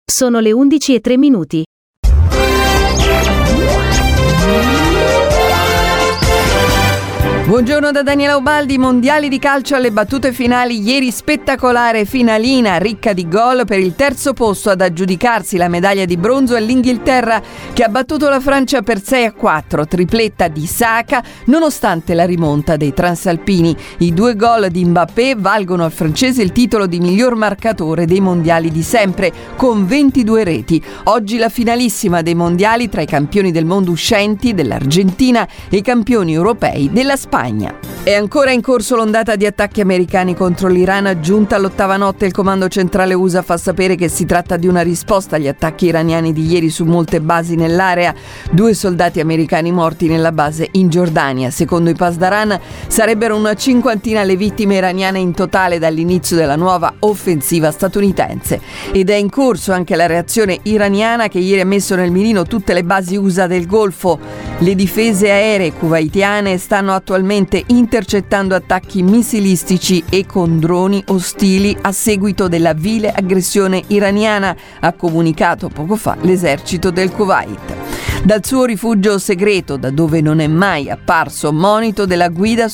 Sono le 11:03. Buongiorno da Daniela Ubaldi. Mondiali di calcio alle battute finali. Ieri spettacolare finalina ricca di gol. Per il terzo posto ad aggiudicarsi la medaglia di bronzo è l'Inghilterra, che ha battuto la Francia per 6-4, tripletta di Saka nonostante la rimonta dei transalpini. I 2 gol di Mbappé valgono al francese il titolo di miglior marcatore dei mondiali di sempre, con 22 reti. Oggi la finalissima dei mondiali tra i campioni del mondo uscenti dell'Argentina e i campioni europei della Spagna. È ancora in corso l'ondata di attacchi americani contro l'Iran. Giunta all'8ª notte, il comando centrale USA fa sapere che si tratta di una risposta agli attacchi iraniani di ieri su molte basi nell'area. 2 soldati americani morti nella base in Giordania. Secondo i Pasdaran sarebbero una 50ina le vittime iraniane in totale dall'inizio della nuova offensiva statunitense. Ed è in corso anche la reazione iraniana, che ieri ha messo nel mirino tutte le basi USA del Golfo. Le difese aeree kuwaitiane stanno attualmente intercettando attacchi missilistici e con droni ostili a seguito della vile aggressione iraniana, ha comunicato poco fa l'esercito del Kuwait. Dal suo rifugio segreto, da dove non è mai apparso monito della guida